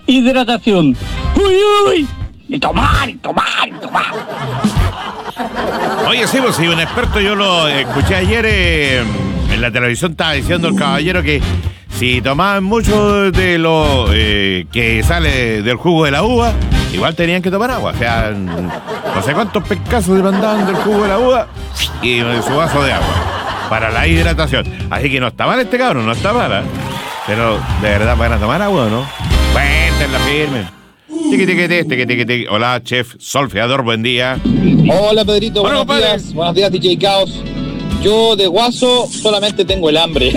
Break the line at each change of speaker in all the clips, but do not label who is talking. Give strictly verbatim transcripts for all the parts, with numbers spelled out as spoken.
hidratación. ¡Uy, uy! Y tomar, y tomar, y tomar.
Oye, sí, pues sí, un experto, yo lo escuché ayer eh, en la televisión, estaba diciendo el caballero que si tomaban mucho de lo eh, que sale del jugo de la uva, igual tenían que tomar agua. O sea, no sé cuántos pescazos le mandaban del jugo de la uva y su vaso de agua para la hidratación. Así que no está mal este cabrón, no está mal, ¿eh? Pero, ¿de verdad van a tomar agua o no? Cuéntenla firme. Tiqui, tiqui, tiqui, tiqui, tiqui, tiqui. Hola, chef Solfeador, buen día.
Hola, Pedrito,
Hola,
buenos
compadre.
días. Buenos días, D J Caos. Yo de guaso solamente tengo el hambre.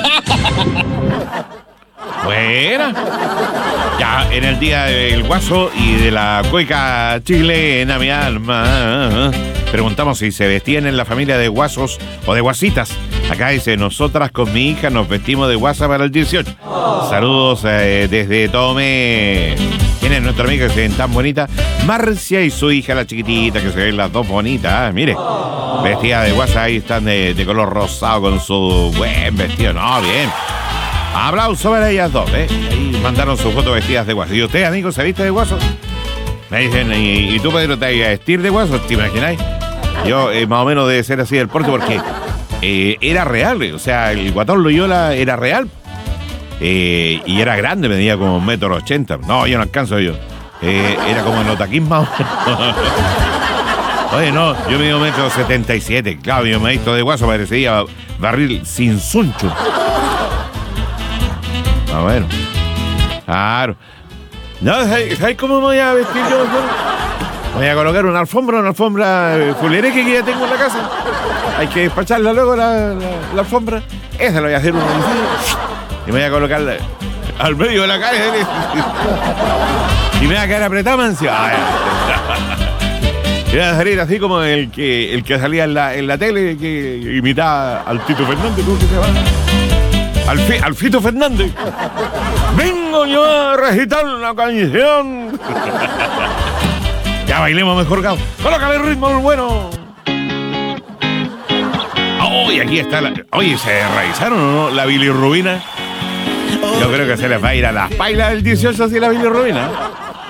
Buena. Ya, en el día del guaso y de la cueca chilena, mi alma, preguntamos si se vestían en la familia de guasos o de guasitas. Acá dice, nosotras con mi hija nos vestimos de guasa para el dieciocho. Saludos eh, desde Tome. ¿Quién es nuestra amiga que se ven tan bonita? Marcia y su hija, la chiquitita, que se ven las dos bonitas. Ah, mire, vestida de guasa, ahí están de, de color rosado con su buen vestido. No, bien. Aplauso para ellas dos, ¿eh? Ahí mandaron sus fotos vestidas de guaso. ¿Y usted, amigo, se viste de guaso? Me dicen, ¿y, y tú, Pedro, te vas a vestir de guaso? ¿Te imagináis? Yo, eh, más o menos, debe ser así el porte porque eh, era real. O sea, el Guatón Loyola era real. Eh, y era grande, medía como un metro ochenta. No, yo no alcanzo yo. Eh, era como el Otaquín más o menos. Oye, no, yo mido un metro setenta y siete. Claro, yo me he visto de guaso, parecía barril sin suncho. Ah, bueno. Claro. No, ¿sabes cómo me voy a vestir yo? Me voy a colocar una alfombra, una alfombra eh, fulereque que ya tengo en la casa. Hay que despacharla luego, la, la, la alfombra. Esa la voy a hacer una y me voy a colocarla al medio de la calle. Y me va a quedar apretada, mancio. Y voy a salir así como el que, el que salía en la, en la tele, que imitaba al Tito Fernández. ¿Cómo que se llama? Al, fi, al Fito Fernández. Vengo yo a recitar una canción. Ya bailemos mejor, Gao. Colócale el ritmo bueno. Oh, y aquí está la... Oye, ¿se realizaron o no la bilirrubina? Yo creo que se les va a ir a las pailas del dieciocho así la bilirrubina.